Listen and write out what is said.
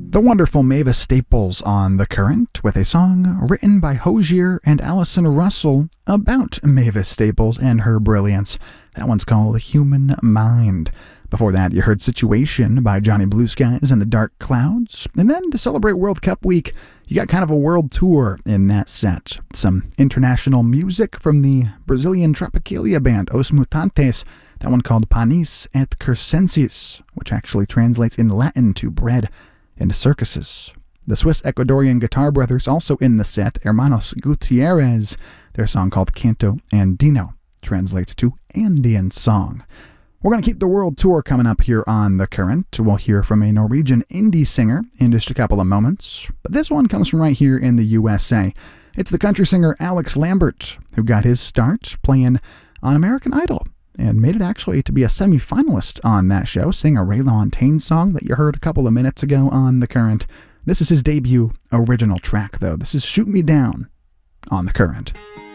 The wonderful Mavis Staples on The Current with a song written by Hozier and Allison Russell about Mavis Staples and her brilliance. That one's called Human Mind. Before that, you heard Situation by Johnny Blue Skies and the Dark Clouds. And then to celebrate World Cup week, you got kind of a world tour in that set. Some international music from the Brazilian Tropicalia band Os Mutantes. That one called Panis et Circenses, which actually translates in Latin to bread and circuses. The Swiss-Ecuadorian Guitar Brothers also in the set, Hermanos Gutierrez. Their song called Canto Andino translates to Andean song. We're going to keep the world tour coming up here on The Current. We'll hear from a Norwegian indie singer in just a couple of moments. But this one comes from right here in the USA. It's the country singer Alex Lambert, who got his start playing on American Idol and made it actually to be a semi-finalist on that show, sang a Ray LaMontagne song that you heard a couple of minutes ago on The Current. This is his debut original track, though. This is Shoot Me Down on The Current.